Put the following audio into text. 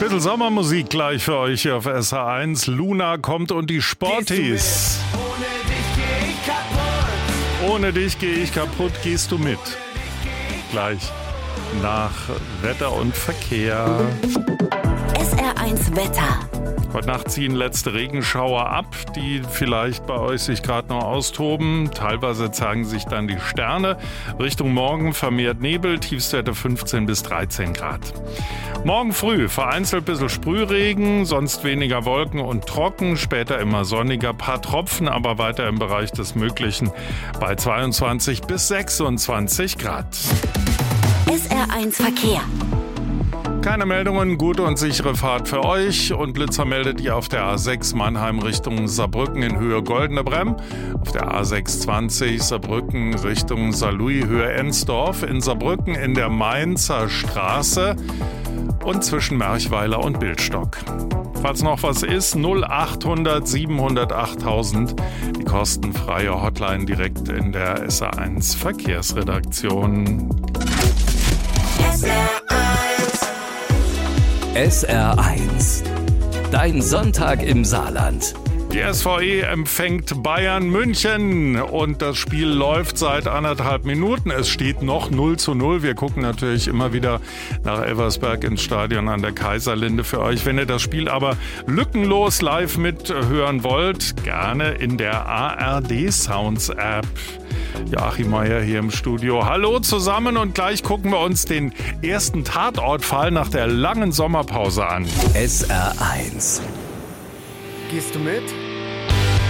Bisschen Sommermusik gleich für euch hier auf SH1. Luna kommt und die Sporties. Ohne dich gehe ich kaputt, gehst du mit. Gleich nach Wetter und Verkehr. SR1 Wetter. Heute Nacht ziehen letzte Regenschauer ab, die vielleicht bei euch sich gerade noch austoben. Teilweise zeigen sich dann die Sterne. Richtung Morgen vermehrt Nebel, Tiefstwerte 15 bis 13 Grad. Morgen früh vereinzelt ein bisschen Sprühregen, sonst weniger Wolken und trocken. Später immer sonniger, paar Tropfen, aber weiter im Bereich des Möglichen bei 22 bis 26 Grad. SR1 Verkehr. Keine Meldungen, gute und sichere Fahrt für euch. Und Blitzer meldet ihr auf der A6 Mannheim Richtung Saarbrücken in Höhe Goldene Bremm. Auf der A620 Saarbrücken Richtung Saarlouis Höhe Ensdorf. In Saarbrücken in der Mainzer Straße und zwischen Merchweiler und Bildstock. Falls noch was ist, 0800 700 8000. Die kostenfreie Hotline direkt in der SR1 Verkehrsredaktion. SR1. Dein Sonntag im Saarland. Die SVE empfängt Bayern München und das Spiel läuft seit 1,5 Minuten. Es steht noch 0:0. Wir gucken natürlich immer wieder nach Elversberg ins Stadion an der Kaiserlinde für euch. Wenn ihr das Spiel aber lückenlos live mithören wollt, gerne in der ARD Sounds App. Joachim Meier hier im Studio. Hallo zusammen und gleich gucken wir uns den ersten Tatortfall nach der langen Sommerpause an. SR1. Gehst du mit?